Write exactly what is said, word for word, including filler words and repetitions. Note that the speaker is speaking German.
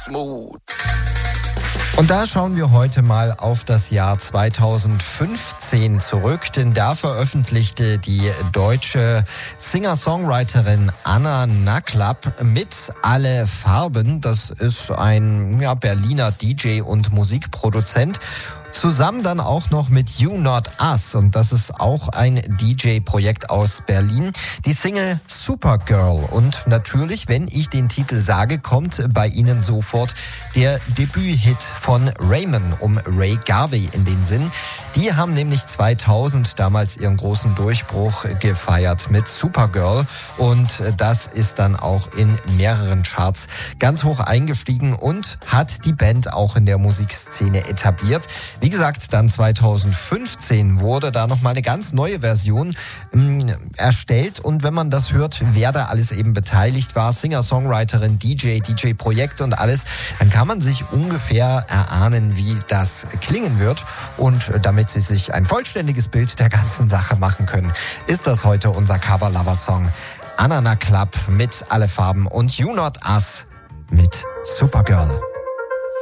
smooth. Und da schauen wir heute mal auf das Jahr zweitausendfünfzehn zurück, denn da veröffentlichte die deutsche Singer-Songwriterin Anna Naklap mit Alle Farben. Das ist ein ja, Berliner D J und Musikproduzent. Zusammen dann auch noch mit You Not Us, und das ist auch ein D J-Projekt aus Berlin. Die Single Supergirl, und natürlich, wenn ich den Titel sage, kommt bei Ihnen sofort der Debüt-Hit von Raymond um Ray Garvey in den Sinn. Die haben nämlich zweitausend damals ihren großen Durchbruch gefeiert mit Supergirl, und das ist dann auch in mehreren Charts ganz hoch eingestiegen und hat die Band auch in der Musikszene etabliert. Wie gesagt, dann zweitausendfünfzehn wurde da nochmal eine ganz neue Version ähm, erstellt, und wenn man das hört, wer da alles eben beteiligt war, Singer, Songwriterin, D J, D J-Projekt und alles, dann kann man sich ungefähr erahnen, wie das klingen wird, und damit Sie sich ein vollständiges Bild der ganzen Sache machen können, ist das heute unser Cover-Lover-Song. Anna Naklap mit Alle Farben und You Not Us mit Supergirl.